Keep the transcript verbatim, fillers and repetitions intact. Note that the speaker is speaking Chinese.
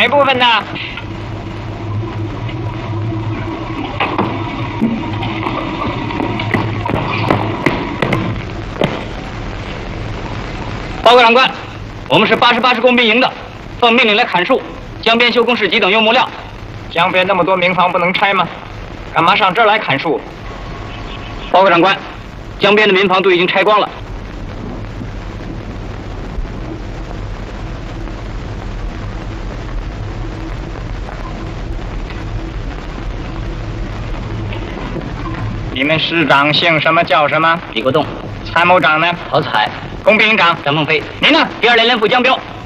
哪部分呢？报告长官，我们是八十八师工兵营的，奉命令来砍树、江边修工事级等用木料。江边那么多民房不能拆吗？干嘛上这儿来砍树？报告长官，江边的民房都已经拆光了。你们师长姓什么叫什么？ 李国栋。 参谋长呢？ 郝彩。 工兵营长张梦飞。 您呢？第二连连副江彪。